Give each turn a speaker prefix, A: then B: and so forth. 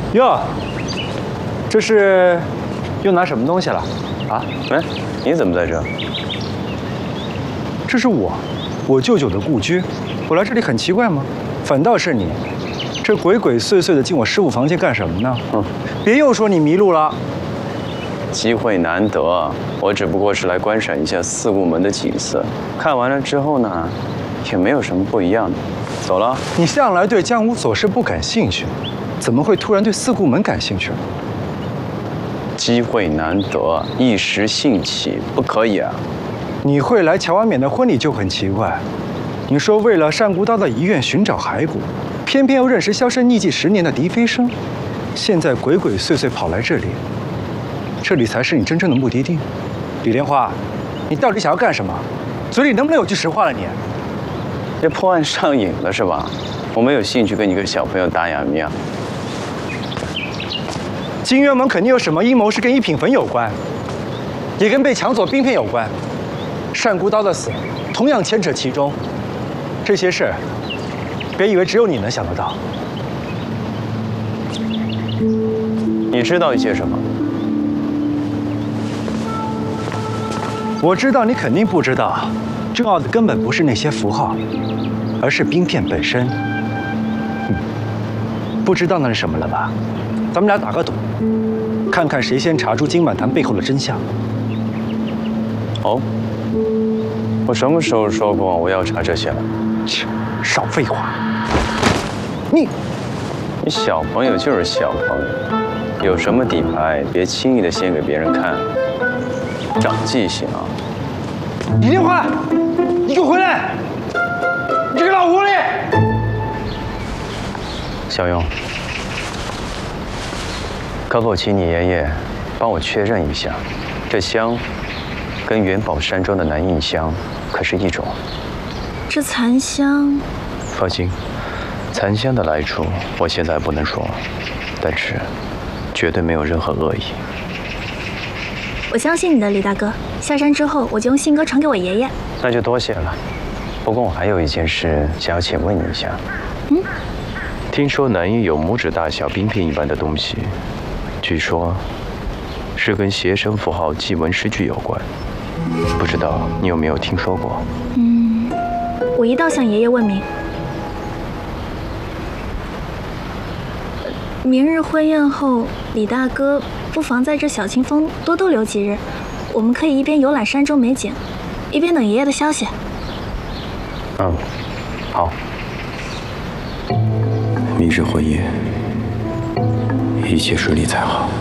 A: 哟，这是又拿什么东西了？啊？
B: 哎，你怎么在这？
A: 这是我舅舅的故居。我来这里很奇怪吗？反倒是你，这鬼鬼祟祟的进我师傅房间干什么呢？别又说你迷路了。
B: 机会难得，我只不过是来观赏一下四顾门的景色。看完了之后呢，也没有什么不一样的。走了。
A: 你向来对江湖琐事不感兴趣，怎么会突然对四顾门感兴趣？
B: 机会难得，一时兴起，不可以啊。
A: 你会来乔安冕的婚礼就很奇怪。你说为了单孤刀的遗愿寻找骸骨，偏偏又认识销声匿迹10年的狄飞升，现在鬼鬼祟祟跑来这里，这里才是你真正的目的地。李莲花，你到底想要干什么？嘴里能不能有句实话了你？
B: 这破案上瘾了是吧？我没有兴趣跟你个小朋友打哑谜啊。
A: 金渊门肯定有什么阴谋是跟一品坟有关，也跟被抢走冰片有关。单孤刀的死同样牵扯其中。这些事，别以为只有你能想得到。
B: 你知道一些什么？
A: 我知道你肯定不知道，重要的根本不是那些符号，而是冰片本身。不知道那是什么了吧？咱们俩打个赌，看看谁先查出金满堂背后的真相。
B: 哦，我什么时候说过我要查这些了？
A: 切，少废话！你
B: 小朋友就是小朋友，有什么底牌别轻易的先给别人看，长记性啊！
A: 李莲花，你给我回来！你这个老狐狸！
B: 小勇，可否请你爷爷帮我确认一下，这香跟元宝山庄的南印香可是一种？
C: 这残香，
B: 放心，残香的来处我现在不能说，但是绝对没有任何恶意。
C: 我相信你的，李大哥。下山之后，我就用信鸽传给我爷爷。
B: 那就多谢了。不过我还有一件事想要请问你一下。听说南印有拇指大小冰片一般的东西，据说是跟邪神符号祭文诗句有关，不知道你有没有听说过？
C: 我一道向爷爷问明。明日婚宴后，李大哥不妨在这小清风多逗留几日，我们可以一边游览山中美景，一边等爷爷的消息。
B: 好。明日婚宴，一切顺利才好。